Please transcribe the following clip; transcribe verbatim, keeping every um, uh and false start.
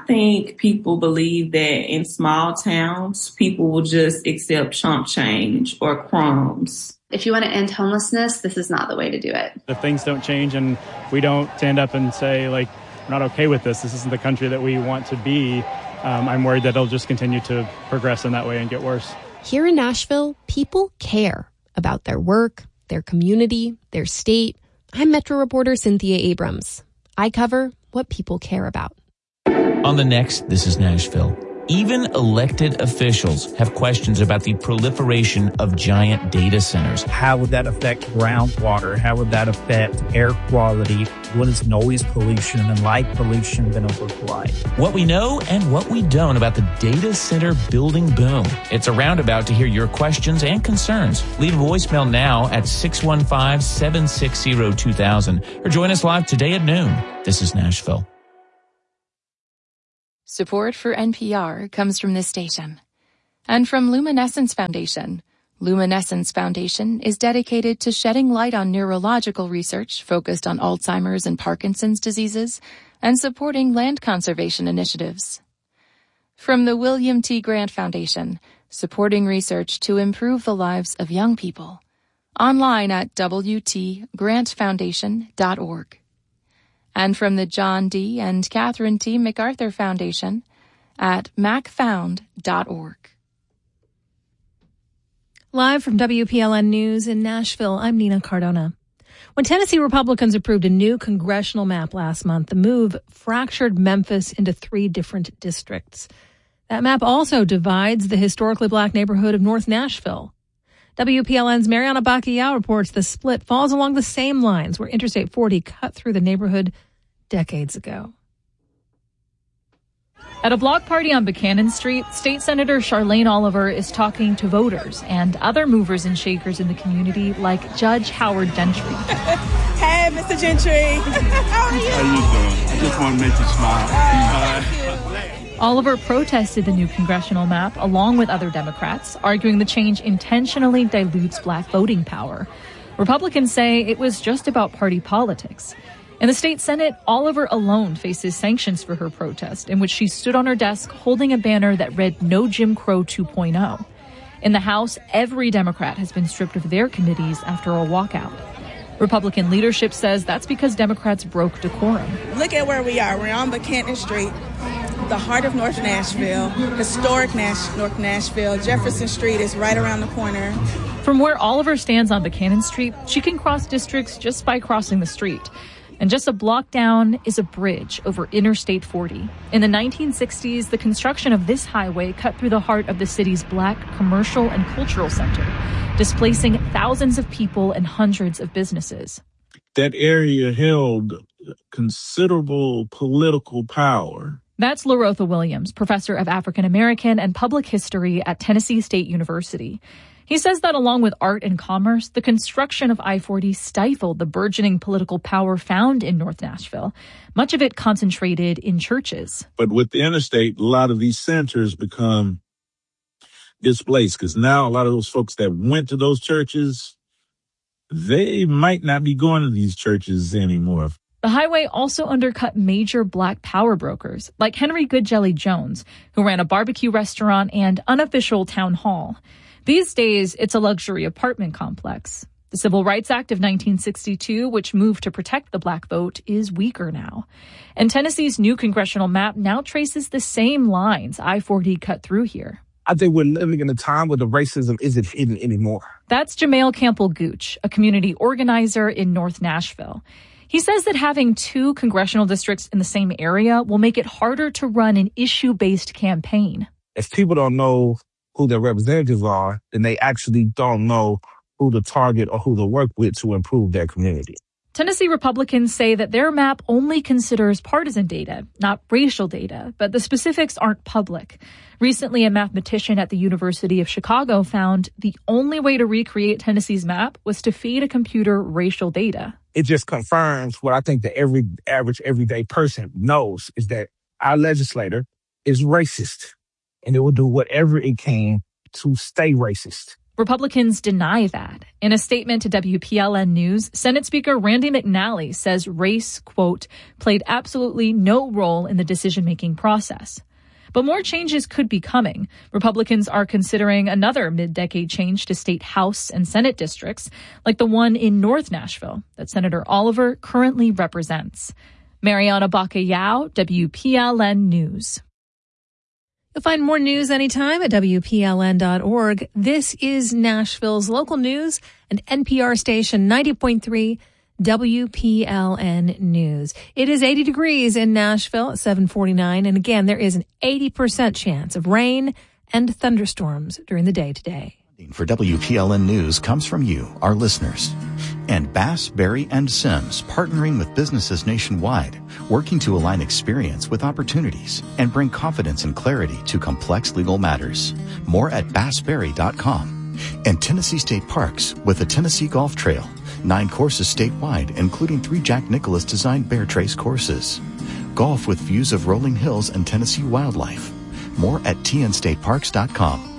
think people believe that in small towns, people will just accept chump change or crumbs. If you want to end homelessness, this is not the way to do it. If things don't change and we don't stand up and say, like, we're not okay with this, this isn't the country that we want to be, um, I'm worried that it'll just continue to progress in that way and get worse. Here in Nashville, people care about their work, their community, their state. I'm Metro reporter Cynthia Abrams. I cover what people care about. On the next This is Nashville. Even elected officials have questions about the proliferation of giant data centers. How would that affect groundwater? How would that affect air quality? What is noise pollution and light pollution going to look like? What we know and what we don't about the data center building boom. It's a roundabout to hear your questions and concerns. Leave a voicemail now at six one five, seven six zero, two thousand or join us live today at noon. This is Nashville. Support for N P R comes from this station and from Luminescence Foundation. Luminescence Foundation is dedicated to shedding light on neurological research focused on Alzheimer's and Parkinson's diseases and supporting land conservation initiatives. From the William T. Grant Foundation, supporting research to improve the lives of young people. Online at w t grant foundation dot org. And from the John D. and Catherine T. MacArthur Foundation at mac found dot org. Live from W P L N News in Nashville, I'm Nina Cardona. When Tennessee Republicans approved a new congressional map last month, the move fractured Memphis into three different districts. That map also divides the historically black neighborhood of North Nashville. W P L N's Mariana Bacchiao reports the split falls along the same lines where Interstate forty cut through the neighborhood decades ago. At a block party on Buchanan Street, State Senator Charlene Oliver is talking to voters and other movers and shakers in the community like Judge Howard Gentry. Hey, Mister Gentry. How are you? How you doing? I just want to make you smile. Uh, thank you. Oliver protested the new congressional map along with other Democrats, arguing the change intentionally dilutes black voting power. Republicans say it was just about party politics. In the state Senate, Oliver alone faces sanctions for her protest, in which she stood on her desk holding a banner that read No Jim Crow two point oh. In the House, every Democrat has been stripped of their committees after a walkout. Republican leadership says that's because Democrats broke decorum. Look at where we are. We're on Buchanan Street, the heart of North Nashville, historic Nash- North Nashville. Jefferson Street is right around the corner. From where Oliver stands on Buchanan Street, she can cross districts just by crossing the street. And just a block down is a bridge over Interstate forty. In the nineteen sixties, the construction of this highway cut through the heart of the city's black commercial and cultural center, displacing thousands of people and hundreds of businesses. That area held considerable political power. That's LaRotha Williams, professor of African American and public history at Tennessee State University. He says that along with art and commerce, the construction of I forty stifled the burgeoning political power found in North Nashville, much of it concentrated in churches. But with the interstate, a lot of these centers become displaced because now a lot of those folks that went to those churches, they might not be going to these churches anymore. The highway also undercut major black power brokers like Henry Goodjelly Jones, who ran a barbecue restaurant and unofficial town hall. These days, it's a luxury apartment complex. The Civil Rights Act of nineteen sixty-two, which moved to protect the black vote, is weaker now. And Tennessee's new congressional map now traces the same lines I forty cut through here. I think we're living in a time where the racism isn't hidden anymore. That's Jamail Campbell Gooch, a community organizer in North Nashville. He says that having two congressional districts in the same area will make it harder to run an issue-based campaign. If people don't know who their representatives are, then they actually don't know who to target or who to work with to improve their community. Tennessee Republicans say that their map only considers partisan data, not racial data, but the specifics aren't public. Recently, a mathematician at the University of Chicago found the only way to recreate Tennessee's map was to feed a computer racial data. It just confirms what I think the every average everyday person knows, is that our legislator is racist, and it will do whatever it can to stay racist. Republicans deny that. In a statement to W P L N News, Senate Speaker Randy McNally says race, quote, played absolutely no role in the decision-making process. But more changes could be coming. Republicans are considering another mid-decade change to state House and Senate districts, like the one in North Nashville that Senator Oliver currently represents. Mariana Bacallao, W P L N News. You'll find more news anytime at W P L N dot org. This is Nashville's local news and N P R station ninety point three W P L N News. It is eighty degrees in Nashville at seven forty-nine. And again, there is an eighty percent chance of rain and thunderstorms during the day today. For W P L N News comes from you, our listeners. And Bass, Berry, and Sims, partnering with businesses nationwide, working to align experience with opportunities and bring confidence and clarity to complex legal matters. More at bass berry dot com. And Tennessee State Parks with the Tennessee Golf Trail. Nine courses statewide, including three Jack Nicklaus designed Bear Trace courses. Golf with views of rolling hills and Tennessee wildlife. More at T N state parks dot com.